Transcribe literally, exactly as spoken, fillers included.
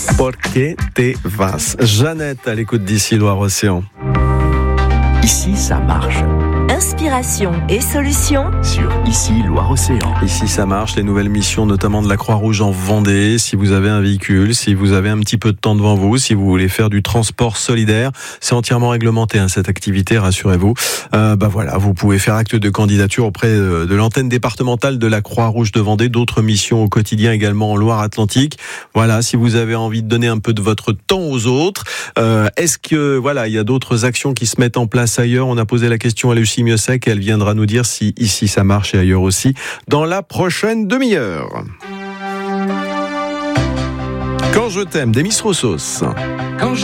Porque te vas. Jeannette à l'écoute d'ici Loire-Océan. Ici, ça marche. Inspiration et solutions Sur Ici, Loire-Océan. Ici ça marche, les nouvelles missions notamment de la Croix-Rouge en Vendée. Si vous avez un véhicule, si vous avez un petit peu de temps devant vous, si vous voulez faire du transport solidaire, c'est entièrement réglementé hein, cette activité, rassurez-vous. Euh, bah voilà, vous pouvez faire acte de candidature auprès de l'antenne départementale de la Croix-Rouge de Vendée. D'autres missions au quotidien également en Loire-Atlantique. Voilà, si vous avez envie de donner un peu de votre temps aux autres, euh, est-ce que voilà, il y a d'autres actions qui se mettent en place ailleurs? On a posé la question à Lucie Miosek et elle viendra nous dire si ici ça marche et ailleurs aussi dans la prochaine demi-heure. Quand je t'aime, des Miss Rossos. Quand je